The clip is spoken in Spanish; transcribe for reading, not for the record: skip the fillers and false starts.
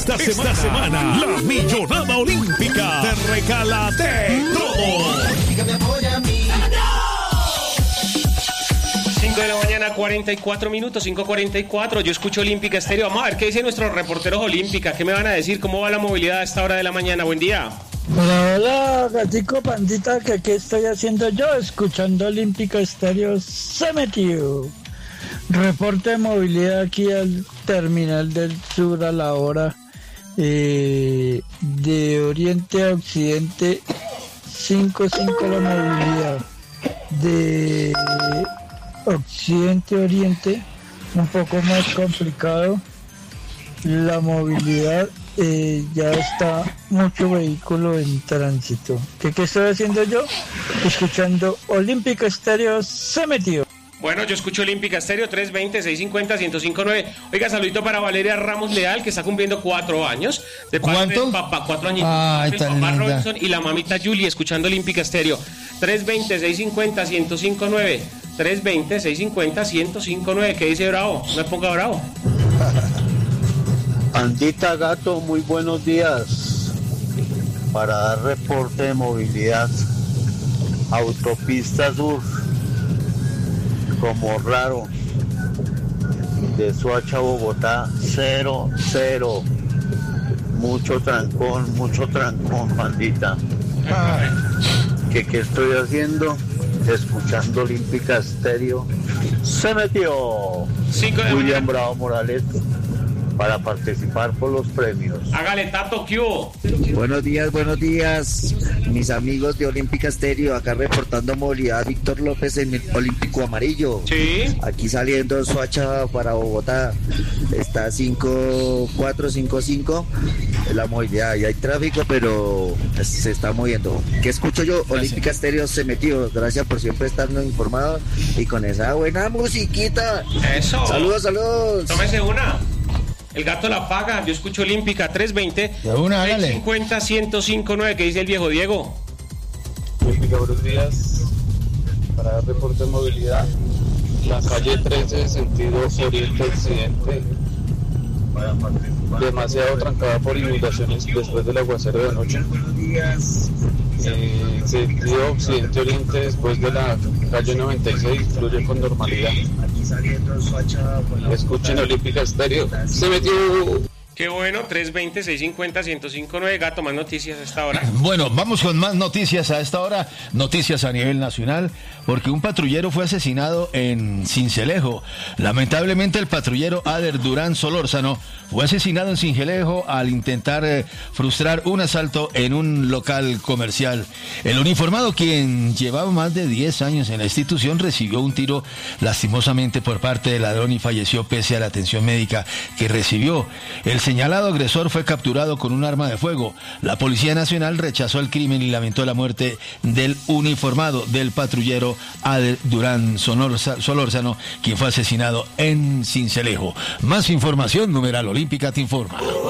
Esta semana, la millonada olímpica te regala de todo. 5 de la mañana, 44 minutos, 5:44. Yo escucho Olímpica Estéreo. Vamos a ver qué dicen nuestros reporteros Olímpica. ¿Qué me van a decir? ¿Cómo va la movilidad a esta hora de la mañana? Buen día. Hola, hola, gatico pandita, que qué estoy haciendo yo, escuchando Olímpica Estéreo. Se metió. Reporte de movilidad aquí al terminal del sur a la hora de oriente a occidente, 5:5 la movilidad. De occidente a oriente, un poco más complicado la movilidad. Ya está mucho vehículo en tránsito. ¿Qué estoy haciendo yo? Escuchando Olímpica Estéreo. Se metió. Bueno, yo escucho Olímpica Estéreo, 320-650-1059. Oiga, saludito para Valeria Ramos Leal, que está cumpliendo 4 años. De ¿Cuánto? De papá, 4 añitos. Ay, el tan papá linda. Robinson y la mamita Julie, escuchando Olímpica Estéreo. 320-650-1059. 320-650-1059. ¿Qué dice Bravo? No me ponga bravo. Andita Gato, muy buenos días. Para dar reporte de movilidad, Autopista Sur, como raro, de Soacha a Bogotá, 0. Mucho trancón, bandita. ¿Qué estoy haciendo? Escuchando Olímpica Estéreo. Se metió 5 de William mañana. Bravo Morales para participar por los premios. Hágale, Tato, ¿qué hubo? Buenos días, mis amigos de Olímpica Estéreo, acá reportando movilidad. Víctor López en el Olímpico Amarillo. Sí. Aquí saliendo de Soacha para Bogotá, está 5:5. La movilidad, y hay tráfico, pero se está moviendo. ¿Qué escucho yo? Olímpica Estéreo se metió. Gracias por siempre estarnos informados y con esa buena musiquita. Eso. Saludos. Tómese una. El gato la paga. Yo escucho Olímpica, 320. De una, hágale. 650-1059. ¿Qué dice el viejo Diego? Olímpica, buenos días. Para dar reporte de movilidad, la calle 13, sentido oriente-occidente, demasiado trancada por inundaciones después del aguacero de anoche. Sentido occidente-oriente, después de la calle 96, fluye con normalidad. Escuchen Olímpica Estéreo. Se metió. Qué bueno, 320-650-1059. Gato, más noticias a esta hora. Bueno, vamos con más noticias a esta hora, noticias a nivel nacional, porque un patrullero fue asesinado en Sincelejo. Lamentablemente el patrullero Ader Durán Solórzano fue asesinado en Sincelejo al intentar frustrar un asalto en un local comercial. El uniformado, quien llevaba más de 10 años en la institución, recibió un tiro lastimosamente por parte del ladrón y falleció pese a la atención médica que recibió. El señalado agresor fue capturado con un arma de fuego. La Policía Nacional rechazó el crimen y lamentó la muerte del uniformado del patrullero Ader Durán Solórzano, quien fue asesinado en Sincelejo. Más información, numeral Olímpica te informa.